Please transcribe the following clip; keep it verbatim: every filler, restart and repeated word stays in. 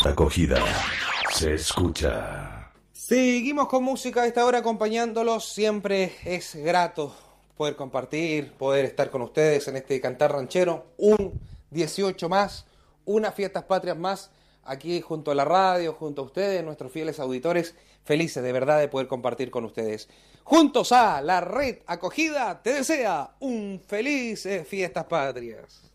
Acogida se escucha. Seguimos con música a esta hora acompañándolos. Siempre es grato poder compartir, poder estar con ustedes en este cantar ranchero. Un dieciocho más, unas fiestas patrias más, aquí junto a la radio, junto a ustedes, nuestros fieles auditores, felices de verdad de poder compartir con ustedes. Juntos a la red Acogida te desea un feliz eh, fiestas patrias.